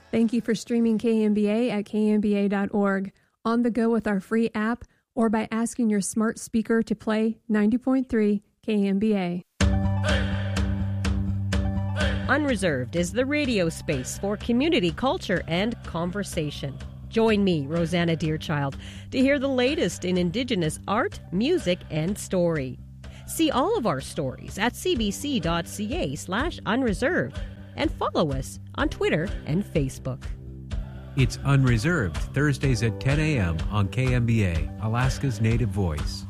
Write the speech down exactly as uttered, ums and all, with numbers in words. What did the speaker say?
Thank you for streaming K M B A at K M B A dot org, on the go with our free app, or by asking your smart speaker to play ninety point three K M B A. Unreserved is the radio space for community culture and conversation. Join me, Rosanna Deerchild, to hear the latest in Indigenous art, music, and story. See all of our stories at cbc.ca slash unreserved and follow us on Twitter and Facebook. It's Unreserved, Thursdays at ten a.m. on K M B A, Alaska's Native Voice.